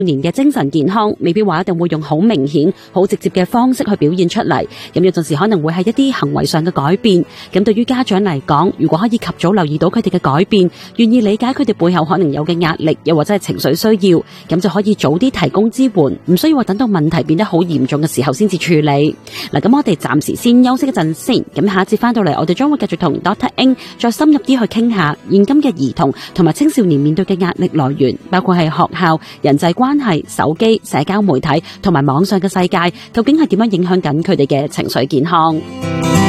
年嘅精神健康未必話一定會用好明顯、好直接嘅方式去表現出嚟，咁有陣時可能會係一啲行為上嘅改變。咁對於家長嚟講，如果可以及早留意到佢哋嘅改變，願意理解佢哋背後可能有嘅壓力，又或者係情緒需要，咁就可以早啲提供支援，唔需要話等到問題變得好嚴重嘅時候先至處理。嗱，咁我哋暫時先休息一陣先，咁下一節翻到嚟，我哋將會繼續同 Dr. Ng 再深入啲去傾下現今嘅兒童同埋青少年面對嘅壓力來源，包括係學校、人際關係、手機、社交媒體同埋網上嘅世界，究竟係點樣影響緊佢哋嘅情緒健康。